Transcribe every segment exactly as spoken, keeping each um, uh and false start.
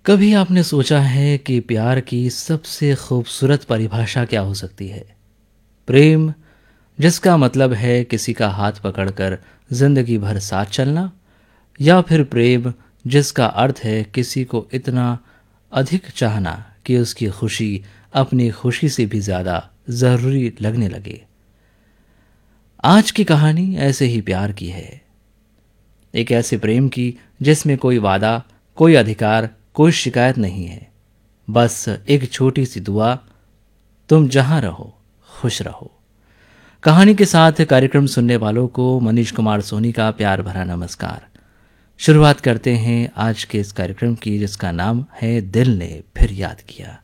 कभी आपने सोचा है कि प्यार की सबसे खूबसूरत परिभाषा क्या हो सकती है? प्रेम, जिसका मतलब है किसी का हाथ पकड़कर जिंदगी भर साथ चलना, या फिर प्रेम जिसका अर्थ है किसी को इतना अधिक चाहना कि उसकी खुशी अपनी खुशी से भी ज्यादा जरूरी लगने लगे। आज की कहानी ऐसे ही प्यार की है। एक ऐसे प्रेम की जिसमें कोई वादा, कोई अधिकार, कोई शिकायत नहीं है। बस एक छोटी सी दुआ, तुम जहां रहो खुश रहो। कहानी के साथ कार्यक्रम सुनने वालों को मनीष कुमार सोनी का प्यार भरा नमस्कार। शुरुआत करते हैं आज के इस कार्यक्रम की, जिसका नाम है दिल ने फिर याद किया।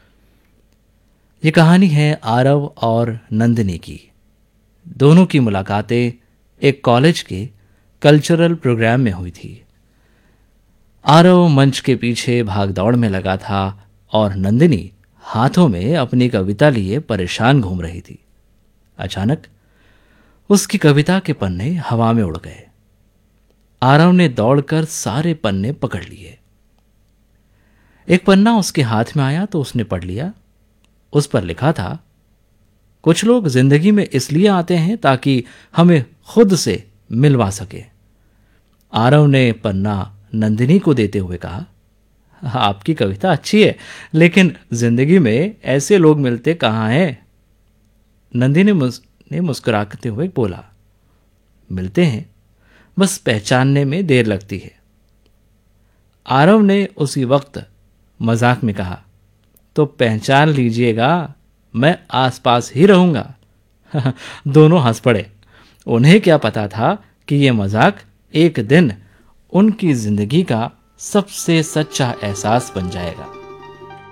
ये कहानी है आरव और नंदिनी की। दोनों की मुलाकातें एक कॉलेज के कल्चरल प्रोग्राम में हुई थी। आरव मंच के पीछे भाग दौड़ में लगा था और नंदिनी हाथों में अपनी कविता लिए परेशान घूम रही थी। अचानक उसकी कविता के पन्ने हवा में उड़ गए। आरव ने दौड़कर सारे पन्ने पकड़ लिए। एक पन्ना उसके हाथ में आया तो उसने पढ़ लिया। उस पर लिखा था, कुछ लोग जिंदगी में इसलिए आते हैं ताकि हमें खुद से मिलवा सके। आरव ने पन्ना नंदिनी को देते हुए कहा, आपकी कविता अच्छी है, लेकिन जिंदगी में ऐसे लोग मिलते कहाँ हैं? नंदिनी मुस, ने मुस्कुराते हुए बोला, मिलते हैं, बस पहचानने में देर लगती है। आरव ने उसी वक्त मजाक में कहा, तो पहचान लीजिएगा, मैं आसपास ही रहूंगा। दोनों हंस पड़े। उन्हें क्या पता था कि यह मजाक एक दिन उनकी जिंदगी का सबसे सच्चा एहसास बन जाएगा।